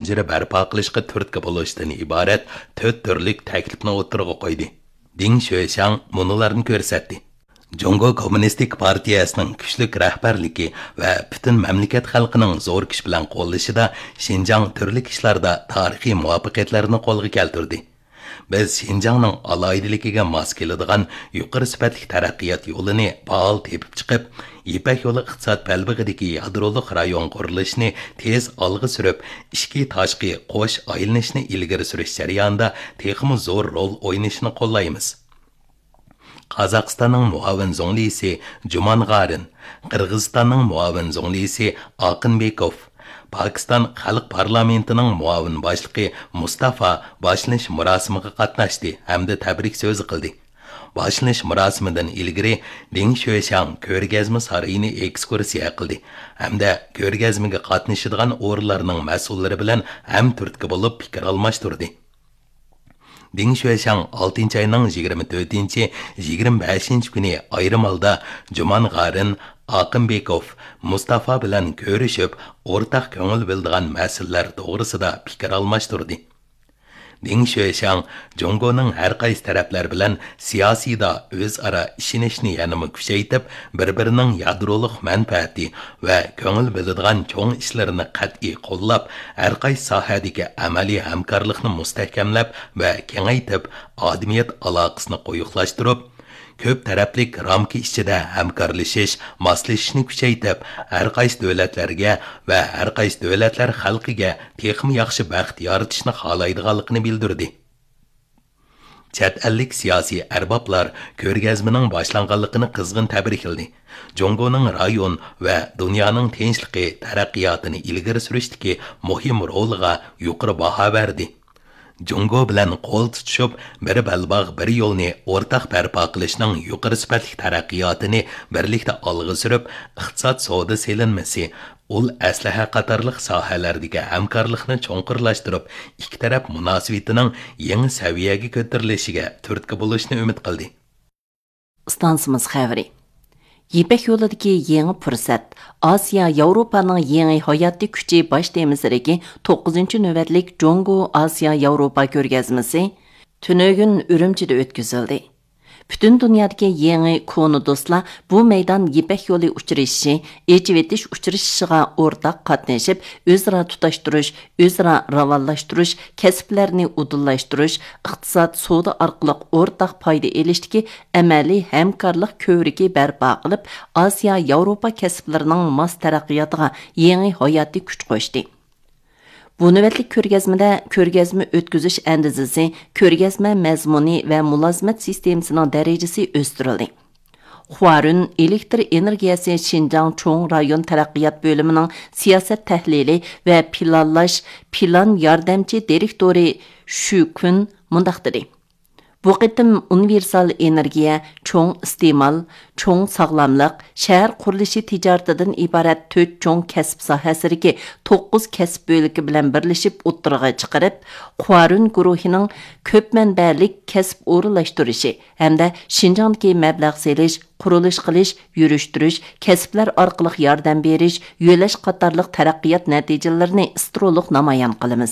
zanjiri barpo qilishga turtki bo'lishdan iborat 4 turlik taklifni o'tirg'a qo'ydi. Ding Xuexiang munolarni ko'rsatdi. Jongo Kommunistik partiyasining kuchli rahbarligi va butun mamlakat xalqining zo'r kuch bilan qo'llashida Xinjiang turli ishlarda tarixiy muvaffaqiyatlarni qo'lga keltirdi. Biz Xinjiangning aloydiligiga mos keladigan yuqori sifatli taraqqiyot yo'lini faol tepib chiqib, Ipak yo'li iqtisod palbig'idagi yadroliq rayon qurilishini tez olg'a surib, ishki tashqi qo'sh aylanishni ilgari surish jarayonida texmi zo'r rol o'ynashini qo'llaymiz. Qozog'istonning muavin zonglisi Juman G'arin, Qirg'izistonning muavin zonglisi Aqinbekov, Pakistan Xalq parlamentining muavin boshlig'i Mustafa boshlanish murosimiga qatnashdi hamda tabrik so'zi qildi. Boshlanish murosimidan ilgari Ding Xuexiang ko'rgazma saroyini ekskursiya qildi hamda ko'rgazmaga qatnashadigan o'rinlarning mas'ullari bilan ham turtki bo'lib fikr almashtirdi. Ding Xuexiang 6 ayning 24-25 kuni ayrim holda Juman G'arin, Aqinbekov, Mustafa bilan ko'rishib, o'rtaq ko'ngil bildigan masalalar to'g'risida fikr almashtirdi. Ding Xuexiang Jongoning har qaysi taraflar bilan siyosiyda o'zaro ishonishni yanada kuchaytirib, bir-birining yadroliq manfaati va ko'ngil biladigan cho'ng ishlarini qat'iy qo'llab, har qaysi sohadagi amaliy hamkorlikni mustahkamlab va kengaytirib, odamiyat aloqasini qo'yiqlashtirib, ko'p taraflik ramka ichida hamkorlashish, moslashishni kuchaytirib, har qaysi davlatlarga va har qaysi davlatlar xalqiga texmi yaxshi baxt yaratishni xohlaydiganligini bildirdi. Chet ellik siyosiy arboblar ko'rgazmaning boshlanganligini qizg'in tabrikladi. Jongoning rayon va dunyoning tinchligi, taraqqiyotini ilgari surishdagi muhim roliga yuqori baho berdi. Jongo bilan qo'l tutishib, bir balbog' bir yo'lni o'rtaq barpo qilishning yuqori sifatli taraqqiyotini birlikda olg'a surib, iqtisod savdo selinmasi, ul aslaha qatorliq sohalardagi hamkorlikni cho'nqurlashtirib, ikki taraf munosabatining yangi saviyaga ko'tarilishiga turtki bo'lishni umid qildi. Stansimiz xavri. Ipak yo'lidagi yangi fursat, Osiyo Yevropaning yangi hayotiy kuchi bosh temisidagi 9-navbatlik Jongo Osiyo Yevropa ko'rgazmasi tunugun Urumchida o'tkazildi. Bütün dünyadaki yeni konu dostlar bu meydan Ipak yolu uçuruşu, ecivetiş uçuruşuğa ortak katlaşıp, özra tutaştırış, özra ravallaştırış, kesiplerini udullaştırış, iqtisad soda arqılıq ortak payda eliştiki əməli həmkarlıq kövrüki bərpa qılıb, Asiya, Avropa kesiplərinin mas tərəqqiyatığa yeni hayati güç qoşdu. Bu növbətlik ko'rgazmada ko'rgazma o'tkazish andizasi, ko'rgazma mazmuni va mulozimat sistemasining darajasi o'stirildi. Huarun elektr energiyasi Xinjiang cho'ng rayon taraqqiyot bo'limining siyosat tahlili va planlash plan yordamchi direktori Shu Kun mundaq dedi. Bu qitim universal energiya, cho'ng iste'mol, cho'ng sog'lomlik, shahar qurilishi tijoratidan iborat 4 cho'ng kasb sohasidagi 9 kasb bo'ligi bilan birlashib o'ttirg'a chiqarib, Huarun guruhining ko'p manbalik kasb o'rinlashtirishi hamda Xinjiangdagi mablag' selish, qurilish qilish, yurishtirish, kasblar orqali yordam berish, yo'lash qatorliq taraqqiyot natijalarini istro'liq namoyon qilamiz.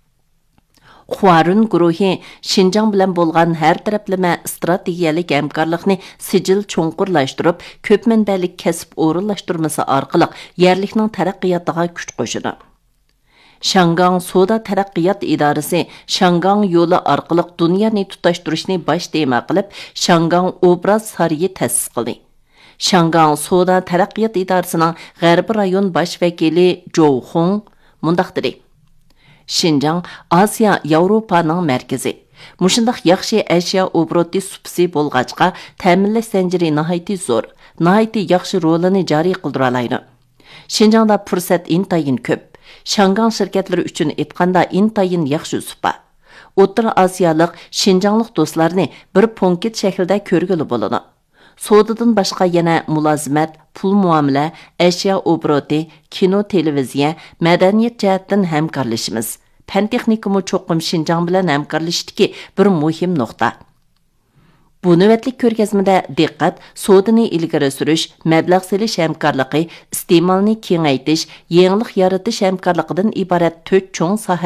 Huarun guruhi Xinjiang bilan bo'lgan har taraflama strategiyalik hamkorlikni sijil cho'nqurlashtirib, ko'p manbalik kasb o'rinlashtirmasi orqali yerlikning taraqqiyotiga kuch qo'shadi. Shangang Soda taraqqiyot idorasi Shangang yo'li orqali dunyoni tutashtirishni bosh tema qilib, Shangang obraz sariyi ta'sis qildi. Shangang Soda taraqqiyot idorasining G'arbiy rayon bosh vakili Zhou Hong mundaq dedi. Xinjiang Osiyo Yevropaning markazi. Mushundaq yaxshi ashyo obroti supsi bo'lg'achqa ta'minlash zanjiri nihoyatda zo'r, nihoyatda yaxshi rolini joriy qildira oladi. Xinjiangda fursat intayin ko'p. Shangang shirkatlari uchun aytganda intayin yaxshi supa. O'rta Osiyolik Xinjianglik do'stlarni bir punkt shaklida ko'rgili bo'ladi. Sodadan boshqa yana mulozimat, pul muomala, ashyo obroti, kino, televiziya, madaniyat jihatdan hamkorlashimiz. Fan texnikumi cho'qim Xinjiang bilan hamkorlashdiki bir muhim nuqta. Bu navbatlik ko'rgazmada diqqat sodani ilgari surish, mablag' selish hamkorligi, iste'molni kengaytirish, yangilik yaratish hamkorligidan iborat 4 cho'ng soha